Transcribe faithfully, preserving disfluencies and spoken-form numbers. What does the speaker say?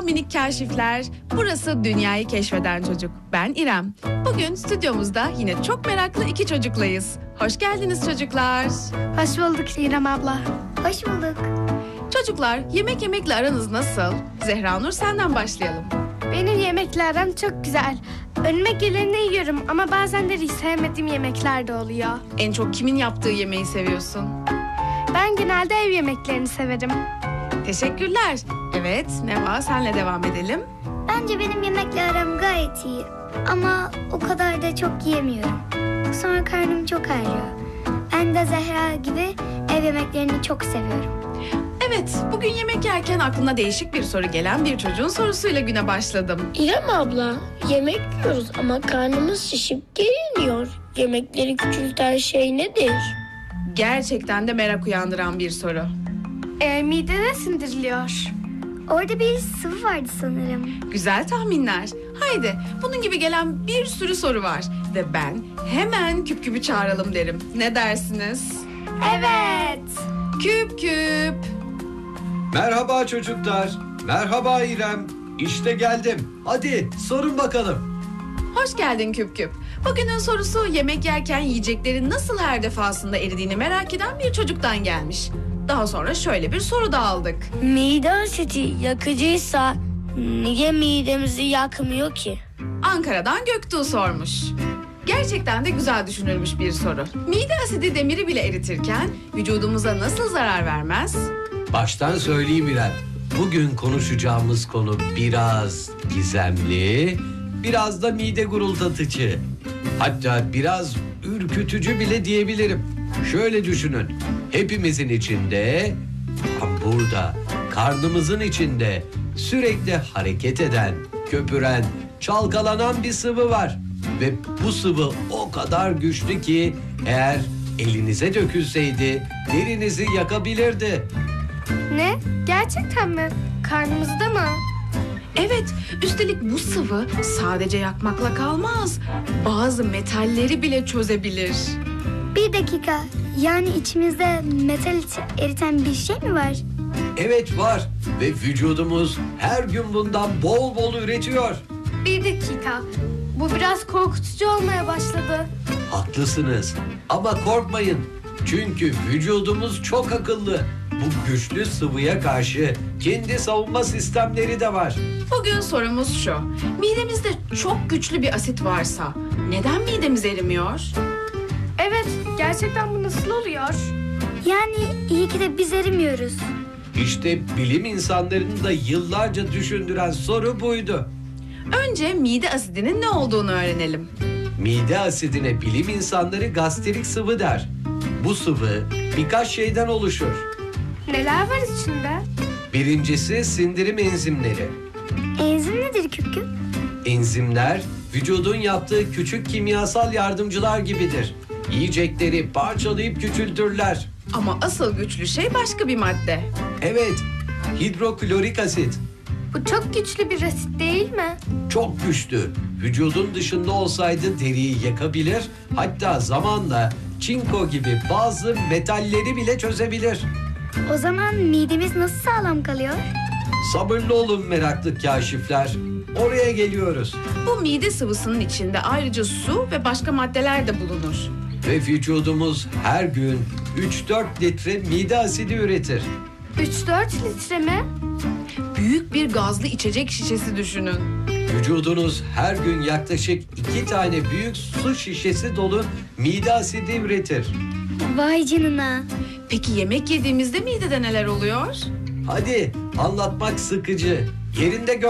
minik kaşifler. Burası dünyayı keşfeden çocuk. Ben İrem. Bugün stüdyomuzda yine çok meraklı iki çocuklayız. Hoş geldiniz çocuklar. Hoş bulduk İrem abla. Hoş bulduk. Çocuklar, yemek yemekle aranız nasıl? Zehra Nur, senden başlayalım. Benim yemekle aram çok güzel. Önüme geleni yiyorum ama bazen de hiç sevmediğim yemekler de oluyor. En çok kimin yaptığı yemeği seviyorsun? Ben genelde ev yemeklerini severim. Teşekkürler. Evet, Neva, senle devam edelim. Bence benim yemekle aram gayet iyi. Ama o kadar da çok yiyemiyorum. Sonra karnım çok ağrıyor. Ben de Zehra gibi ev yemeklerini çok seviyorum. Evet, bugün yemek yerken aklına değişik bir soru gelen bir çocuğun sorusuyla güne başladım. İrem abla, yemek yiyoruz ama karnımız şişip gerilmiyor. Yemekleri küçülten şey nedir? Gerçekten de merak uyandıran bir soru. E, midede sindiriliyor. Orada bir sıvı vardı sanırım. Güzel tahminler. Haydi, bunun gibi gelen bir sürü soru var. Ve ben hemen Küp Küp'ü çağıralım derim. Ne dersiniz? Evet. Küp Küp. Merhaba çocuklar. Merhaba İrem. İşte geldim. Hadi sorun bakalım. Hoş geldin Küp Küp. Bugünün sorusu yemek yerken yiyeceklerin nasıl her defasında eridiğini merak eden bir çocuktan gelmiş. Daha sonra şöyle bir soru da aldık. Mide asidi yakıcıysa niye midemizi yakmıyor ki? Ankara'dan Göktuğ sormuş. Gerçekten de güzel düşünülmüş bir soru. Mide asidi demiri bile eritirken vücudumuza nasıl zarar vermez? Baştan söyleyeyim İrem. Bugün konuşacağımız konu biraz gizemli, biraz da mide guruldatıcı. Hatta biraz ürkütücü bile diyebilirim. Şöyle düşünün. Hepimizin içinde, burada, karnımızın içinde sürekli hareket eden, köpüren, çalkalanan bir sıvı var. Ve bu sıvı o kadar güçlü ki eğer elinize dökülseydi derinizi yakabilirdi. Ne? Gerçekten mi? Karnımızda mı? Evet, üstelik bu sıvı sadece yakmakla kalmaz. Bazı metalleri bile çözebilir. Bir dakika. Yani içimizde metal eriten bir şey mi var? Evet var ve vücudumuz her gün bundan bol bol üretiyor. Bir dakika. Bu biraz korkutucu olmaya başladı. Haklısınız ama korkmayın. Çünkü vücudumuz çok akıllı. Bu güçlü sıvıya karşı kendi savunma sistemleri de var. Bugün sorumuz şu. Midemizde çok güçlü bir asit varsa neden midemiz erimiyor? Evet, gerçekten bu nasıl oluyor? Yani iyi ki de biz erimiyoruz. İşte bilim insanlarını da yıllarca düşündüren soru buydu. Önce mide asidinin ne olduğunu öğrenelim. Mide asidine bilim insanları gastrik sıvı der. Bu sıvı birkaç şeyden oluşur. Neler var içinde? Birincisi sindirim enzimleri. Enzim nedir küp küp? Enzimler vücudun yaptığı küçük kimyasal yardımcılar gibidir. Yiyecekleri parçalayıp küçültürler. Ama asıl güçlü şey başka bir madde. Evet, hidroklorik asit. Bu çok güçlü bir asit değil mi? Çok güçlü. Vücudun dışında olsaydı deriyi yakabilir, hatta zamanla çinko gibi bazı metalleri bile çözebilir. O zaman midemiz nasıl sağlam kalıyor? Sabırlı olun meraklı kaşifler. Oraya geliyoruz. Bu mide sıvısının içinde ayrıca su ve başka maddeler de bulunur. Ve vücudumuz her gün üç dört litre mide asidi üretir. üç dört litre mi? Büyük bir gazlı içecek şişesi düşünün. Vücudunuz her gün yaklaşık iki tane büyük su şişesi dolu mide asidi üretir. Vay canına. Peki yemek yediğimizde midede neler oluyor? Hadi anlatmak sıkıcı. Yerinde gör.